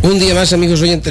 Un día más, amigos oyentes,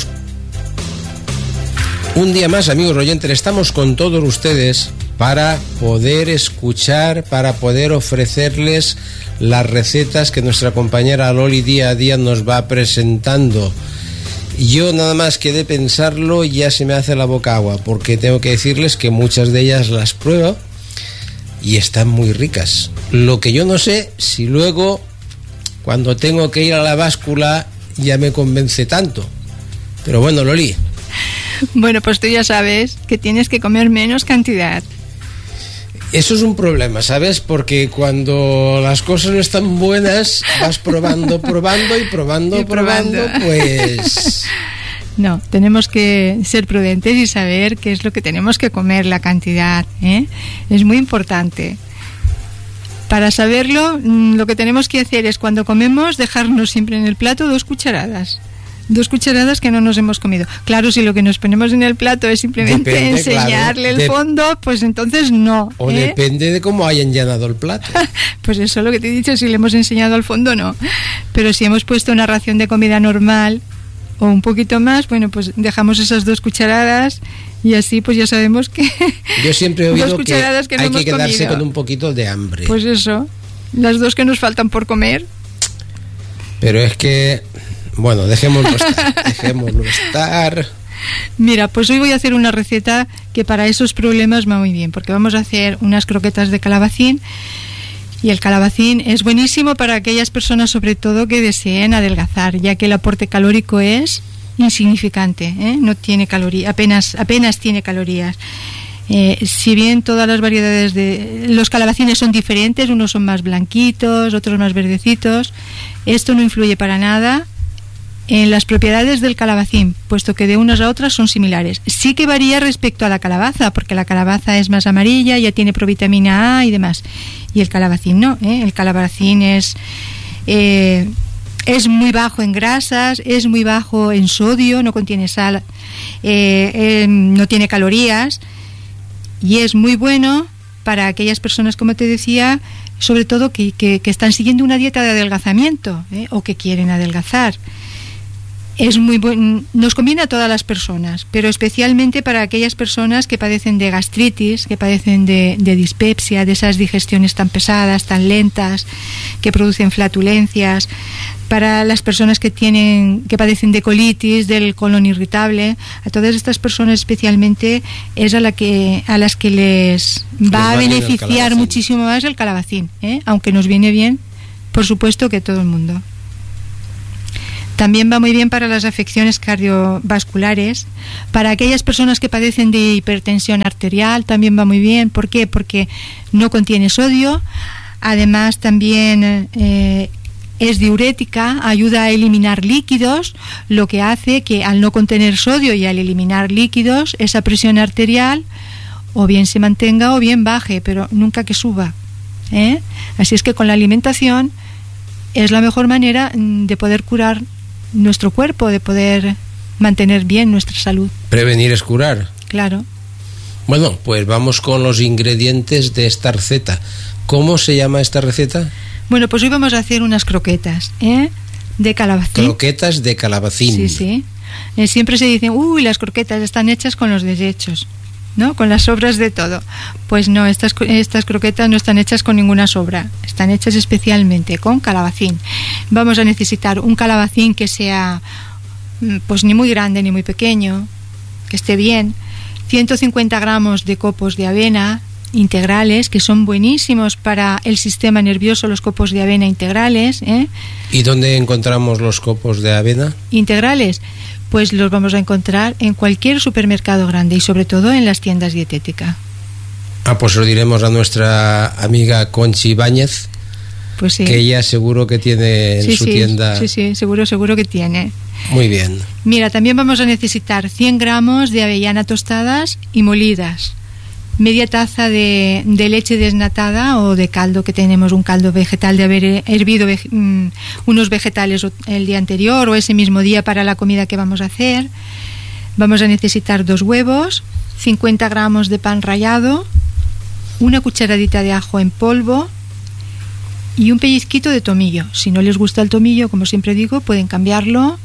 estamos con todos ustedes para poder escuchar, para poder ofrecerles las recetas que nuestra compañera Loli día a día nos va presentando. Yo nada más que de pensarlo ya se me hace la boca agua, porque tengo que decirles que muchas de ellas las pruebo y están muy ricas. Lo que yo no sé si luego, cuando tengo que ir a la báscula, ya me convence tanto. Pero bueno, Loli. Bueno, pues tú ya sabes que tienes que comer menos cantidad. Eso es un problema, ¿sabes? Porque cuando las cosas no están buenas, vas probando, pues... No, tenemos que ser prudentes y saber qué es lo que tenemos que comer, la cantidad, ¿eh? Es muy importante. Para saberlo, lo que tenemos que hacer es, cuando comemos, dejarnos siempre en el plato 2 cucharadas. 2 cucharadas que no nos hemos comido. Claro, si lo que nos ponemos en el plato es simplemente enseñarle el fondo, pues entonces no. O depende de cómo hayan llenado el plato. Pues eso es lo que te he dicho, si le hemos enseñado el fondo, no. Pero si hemos puesto una ración de comida normal o un poquito más, bueno, pues dejamos esas 2 cucharadas y así pues ya sabemos que... Yo siempre he oído que no hay que quedarse con un poquito de hambre. Pues eso, las 2 que nos faltan por comer. Pero es que... Bueno, dejémoslo estar. Mira, pues hoy voy a hacer una receta que para esos problemas va muy bien, porque vamos a hacer unas croquetas de calabacín, y el calabacín es buenísimo para aquellas personas, sobre todo, que deseen adelgazar, ya que el aporte calórico es insignificante, ¿eh? No tiene calorías, apenas tiene calorías. Si bien todas las variedades de los calabacines son diferentes, unos son más blanquitos, otros más verdecitos, esto no influye para nada en las propiedades del calabacín, puesto que de unas a otras son similares. Sí que varía respecto a la calabaza, porque la calabaza es más amarilla, ya tiene provitamina A y demás, y el calabacín no, ¿eh? El calabacín es muy bajo en grasas, es muy bajo en sodio, no contiene sal, no tiene calorías, y es muy bueno para aquellas personas, como te decía, sobre todo que están siguiendo una dieta de adelgazamiento, o que quieren adelgazar. Es muy bueno, nos conviene a todas las personas, pero especialmente para aquellas personas que padecen de gastritis, que padecen de dispepsia, de esas digestiones tan pesadas, tan lentas, que producen flatulencias, para las personas que padecen de colitis, del colon irritable. A todas estas personas especialmente es a las que les va a beneficiar muchísimo más el calabacín, aunque nos viene bien, por supuesto, que todo el mundo. También va muy bien para las afecciones cardiovasculares, para aquellas personas que padecen de hipertensión arterial, también va muy bien. ¿Por qué? Porque no contiene sodio, además también es diurética, ayuda a eliminar líquidos, lo que hace que al no contener sodio y al eliminar líquidos, esa presión arterial o bien se mantenga o bien baje, pero nunca que suba, ¿eh? Así es que con la alimentación es la mejor manera de poder curar nuestro cuerpo, de poder mantener bien nuestra salud. Prevenir es curar. Claro. Bueno, pues vamos con los ingredientes de esta receta. ¿Cómo se llama esta receta? Bueno, pues hoy vamos a hacer unas croquetas, de calabacín. Croquetas de calabacín. Sí. Siempre se dicen, las croquetas están hechas con los desechos, ¿no? Con las sobras de todo. Pues no, estas croquetas no están hechas con ninguna sobra, están hechas especialmente con calabacín. Vamos a necesitar un calabacín que sea pues ni muy grande ni muy pequeño, que esté bien, 150 gramos de copos de avena integrales, que son buenísimos para el sistema nervioso, los copos de avena integrales, ¿Y dónde encontramos los copos de avena? Integrales, pues los vamos a encontrar en cualquier supermercado grande y sobre todo en las tiendas dietéticas. Pues lo diremos a nuestra amiga Conchi Ibáñez, pues sí, que ella seguro que tiene en su tienda. Sí, seguro que tiene. Muy bien. Mira, también vamos a necesitar 100 gramos de avellana tostadas y molidas, media taza de leche desnatada o de caldo que tenemos, un caldo vegetal de haber hervido unos vegetales el día anterior o ese mismo día para la comida que vamos a hacer. Vamos a necesitar 2 huevos, 50 gramos de pan rallado, una cucharadita de ajo en polvo y un pellizquito de tomillo. Si no les gusta el tomillo, como siempre digo, pueden cambiarlo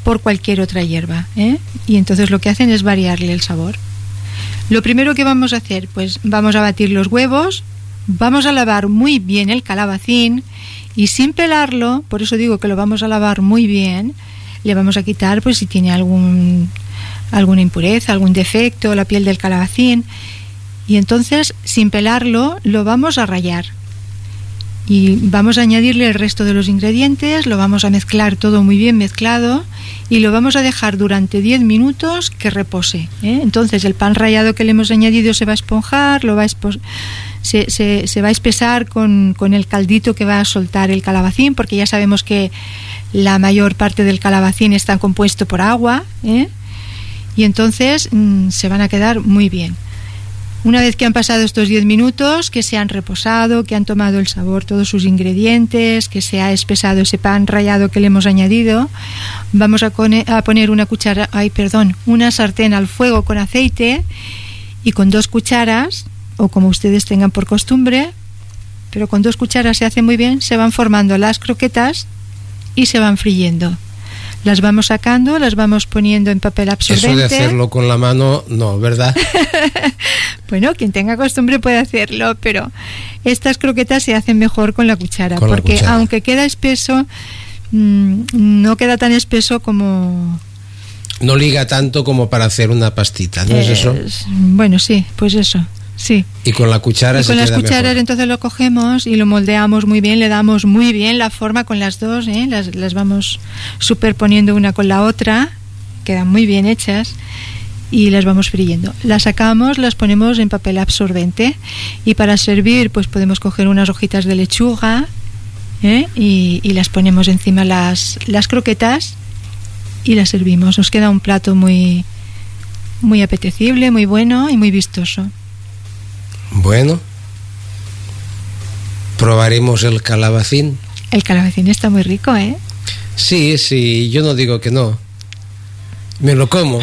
por cualquier otra hierba, y entonces lo que hacen es variarle el sabor. Lo primero que vamos a hacer, pues vamos a batir los huevos, vamos a lavar muy bien el calabacín y sin pelarlo, por eso digo que lo vamos a lavar muy bien, le vamos a quitar pues si tiene alguna impureza, algún defecto, la piel del calabacín, y entonces sin pelarlo lo vamos a rallar y vamos a añadirle el resto de los ingredientes, lo vamos a mezclar todo muy bien mezclado y lo vamos a dejar durante 10 minutos que repose, Entonces el pan rallado que le hemos añadido se va a esponjar, se va a espesar con el caldito que va a soltar el calabacín, porque ya sabemos que la mayor parte del calabacín está compuesto por agua, y entonces se van a quedar muy bien. Una vez que han pasado estos 10 minutos, que se han reposado, que han tomado el sabor todos sus ingredientes, que se ha espesado ese pan rallado que le hemos añadido, vamos a poner una sartén al fuego con aceite, y con 2 cucharas, o como ustedes tengan por costumbre, pero con 2 cucharas se hace muy bien, se van formando las croquetas y se van friendo. Las vamos sacando, las vamos poniendo en papel absorbente. Eso de hacerlo con la mano, no, ¿verdad? Bueno, quien tenga costumbre puede hacerlo, pero estas croquetas se hacen mejor con la cuchara, porque aunque queda espeso, no queda tan espeso como... No liga tanto como para hacer una pastita, ¿no es eso? Bueno, sí, pues eso. Sí. Y con la cuchara y con las cucharas mejor. Entonces lo cogemos y lo moldeamos muy bien, le damos muy bien la forma con las dos, las vamos superponiendo una con la otra, quedan muy bien hechas, y las vamos friendo. Las sacamos, las ponemos en papel absorbente, y para servir pues podemos coger unas hojitas de lechuga, y las ponemos encima las croquetas y las servimos. Nos queda un plato muy, muy apetecible, muy bueno y muy vistoso. Bueno, probaremos el calabacín. El calabacín está muy rico, ¿eh? Sí, yo no digo que no. Me lo como.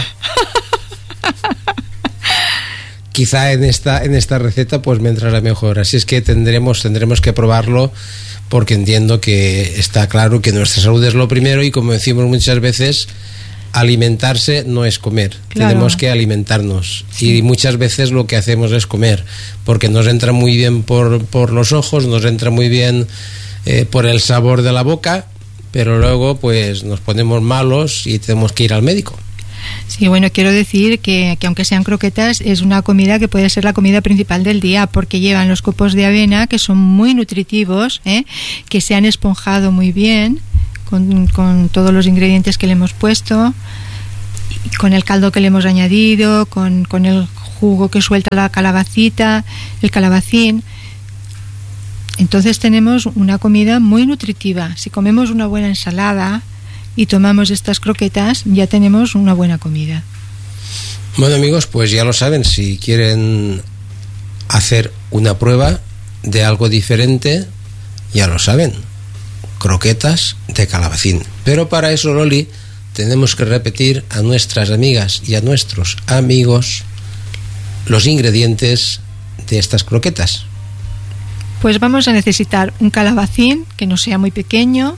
Quizá en esta receta pues me entrará mejor. Así es que tendremos que probarlo, porque entiendo que está claro que nuestra salud es lo primero, y como decimos muchas veces, alimentarse no es comer, claro. Tenemos que alimentarnos, sí. Y muchas veces lo que hacemos es comer, porque nos entra muy bien por los ojos, nos entra muy bien por el sabor de la boca, pero luego pues nos ponemos malos y tenemos que ir al médico. Sí, bueno, quiero decir que aunque sean croquetas, es una comida que puede ser la comida principal del día, porque llevan los copos de avena, que son muy nutritivos, que se han esponjado muy bien con todos los ingredientes que le hemos puesto, con el caldo que le hemos añadido, con el jugo que suelta la calabacita, el calabacín. Entonces tenemos una comida muy nutritiva. Si comemos una buena ensalada y tomamos estas croquetas, ya tenemos una buena comida. Bueno, amigos, pues ya lo saben, si quieren hacer una prueba de algo diferente, ya lo saben, croquetas de calabacín. Pero para eso, Loli, tenemos que repetir a nuestras amigas y a nuestros amigos los ingredientes de estas croquetas. Pues vamos a necesitar un calabacín que no sea muy pequeño,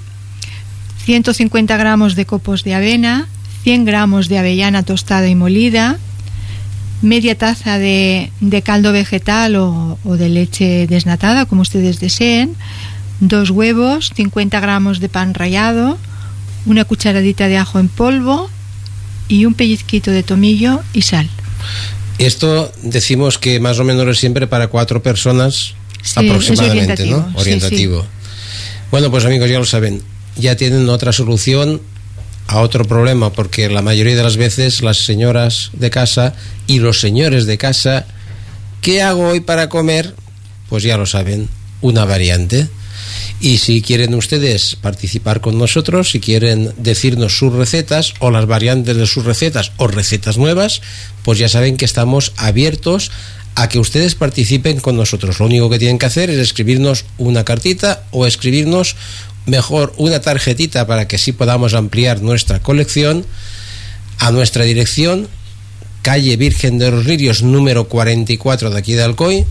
150 gramos de copos de avena, 100 gramos de avellana tostada y molida, media taza de caldo vegetal o de leche desnatada, como ustedes deseen, 2 huevos, 50 gramos de pan rallado, una cucharadita de ajo en polvo y un pellizquito de tomillo y sal. Esto decimos que más o menos es siempre para 4 personas, sí, aproximadamente, ¿no? Orientativo. Sí. Bueno, pues amigos, ya lo saben, ya tienen otra solución a otro problema, porque la mayoría de las veces las señoras de casa y los señores de casa, ¿qué hago hoy para comer? Pues ya lo saben, una variante. Y si quieren ustedes participar con nosotros, si quieren decirnos sus recetas o las variantes de sus recetas o recetas nuevas, pues ya saben que estamos abiertos a que ustedes participen con nosotros. Lo único que tienen que hacer es escribirnos una cartita o escribirnos mejor una tarjetita para que así podamos ampliar nuestra colección a nuestra dirección, calle Virgen de los Lirios número 44 de aquí de Alcoy,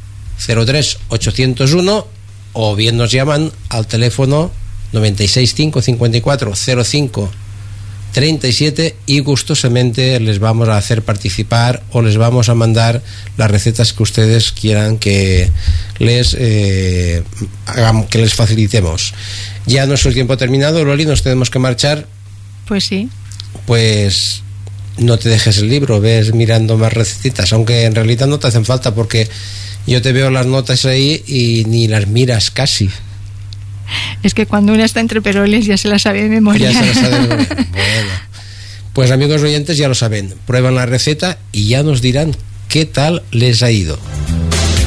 03801, o bien nos llaman al teléfono 96 554 05 37 y gustosamente les vamos a hacer participar o les vamos a mandar las recetas que ustedes quieran que les facilitemos. Ya nuestro tiempo ha terminado, Loli, nos tenemos que marchar. Pues sí. Pues no te dejes el libro, ves mirando más recetitas, aunque en realidad no te hacen falta porque yo te veo las notas ahí y ni las miras casi. Es que cuando una está entre peroles ya se la sabe de memoria. Ya se la sabe de memoria. Bueno, pues amigos oyentes ya lo saben, prueban la receta y ya nos dirán qué tal les ha ido.